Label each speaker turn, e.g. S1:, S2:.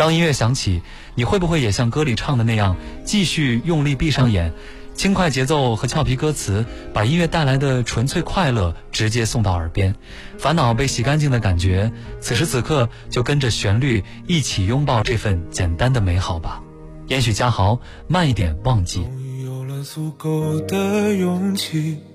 S1: 当音乐响起，你会不会也像歌里唱的那样，继续用力闭上眼，轻快节奏和俏皮歌词把音乐带来的纯粹快乐直接送到耳边，烦恼被洗干净的感觉，此时此刻就跟着旋律一起拥抱这份简单的美好吧。也许嘉豪慢一点忘记。
S2: 终于有了足够的勇气，